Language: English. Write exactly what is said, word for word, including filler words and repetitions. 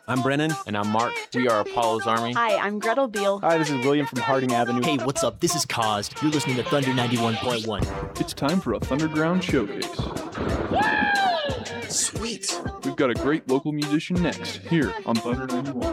I'm Brennan. And I'm Mark. We are Apollo's Army. Hi, I'm Gretel Beal. Hi, this is William from Harding Avenue. Hey, what's up? This is Kaz. You're listening to Thunder ninety-one point one. It's time for a Thunderground showcase. Sweet. We've got a great local musician next, here on Thunder ninety-one.